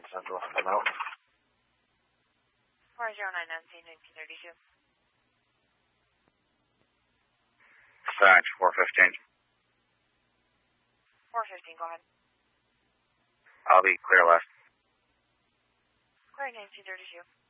Central. Hello. 4091932. Dispatch 415. 415, go ahead. I'll be clear left. Clear 1932.